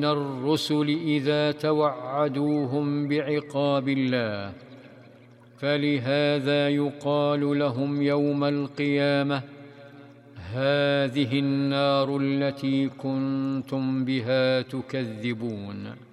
الرسل إذا توعدوهم بعقاب الله، فلهذا يقال لهم يوم القيامة: هذه النار التي كنتم بها تكذبون.